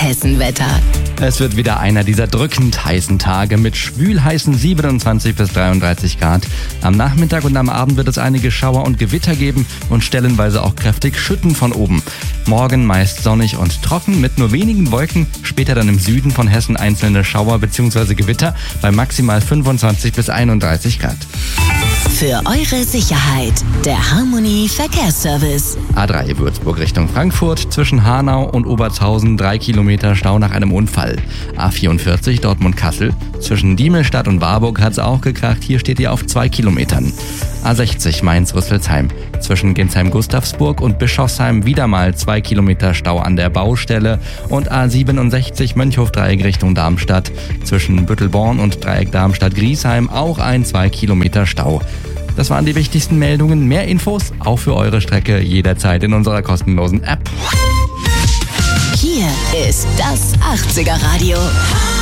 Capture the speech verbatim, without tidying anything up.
Hessenwetter. Es wird wieder einer dieser drückend heißen Tage mit schwülheißen siebenundzwanzig bis dreiunddreißig Grad. Am Nachmittag und am Abend wird es einige Schauer und Gewitter geben und stellenweise auch kräftig Schütten von oben. Morgen meist sonnig und trocken mit nur wenigen Wolken, später dann im Süden von Hessen einzelne Schauer bzw. Gewitter bei maximal fünfundzwanzig bis einunddreißig Grad. Für eure Sicherheit, der Harmony Verkehrsservice. A drei Würzburg Richtung Frankfurt, zwischen Hanau und Obertshausen drei Kilometer Stau nach einem Unfall. A vierundvierzig Dortmund-Kassel, zwischen Diemelstadt und Warburg hat's auch gekracht, hier steht ihr auf zwei Kilometern. A sechzig Mainz-Rüsselsheim, zwischen Gensheim-Gustavsburg und Bischofsheim wieder mal zwei Kilometer Stau an der Baustelle und A siebenundsechzig Mönchhof-Dreieck Richtung Darmstadt, zwischen Büttelborn und Dreieck Darmstadt-Griesheim auch ein zwei Kilometer Stau. Das waren die wichtigsten Meldungen. Mehr Infos auch für eure Strecke jederzeit in unserer kostenlosen App. Hier ist das achtziger Radio.